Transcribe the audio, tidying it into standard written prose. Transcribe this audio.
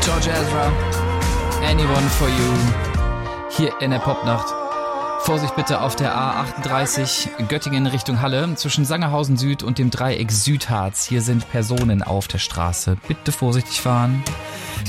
George Ezra, Anyone for You, hier in der Popnacht. Vorsicht bitte auf der A38 Göttingen Richtung Halle zwischen Sangerhausen Süd und dem Dreieck Südharz. Hier sind Personen auf der Straße. Bitte vorsichtig fahren.